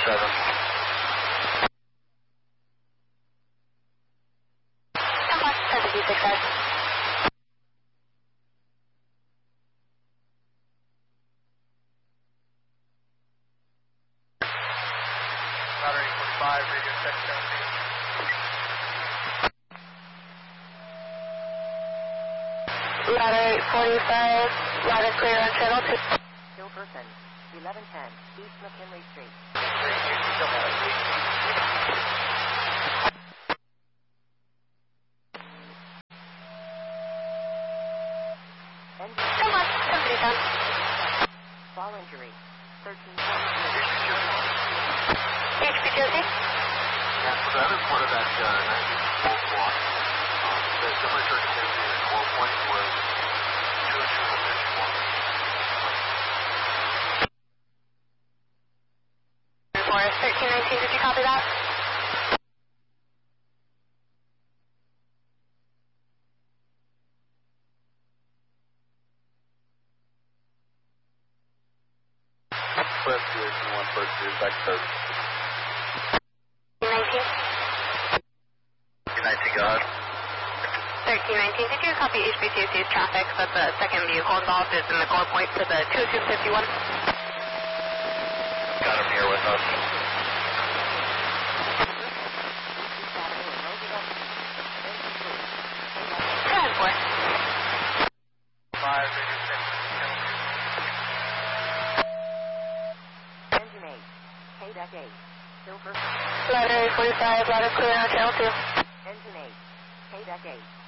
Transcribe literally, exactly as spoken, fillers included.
seven. Come on, seven two six five. Ladder eight forty-five, radio check seventeen. Ladder eight forty-five, ladder clear on channel two. Gilbertson, eleven ten, East McKinley Street. Come on, somebody done. Fall injury, thirteen H P H P Josie. Josie? Yeah, so that is part of that uh, nineteen volt block. Um, the temperature intensity at core point was two oh two point fifty-one. thirteen nineteen, did you copy that? Press two eight one, first two, back to thirty. nineteen? thirteen nineteen, go ahead. thirteen nineteen, did you copy H P C C's traffic that the second vehicle involved is in the core point to the two two five one? Got him here with us. ten four. Five, radio check Engine eight, K-Deck eight, Gilbertson. Ladder eight forty-five, ladder clear on channel two. Engine eight, K-Deck eight.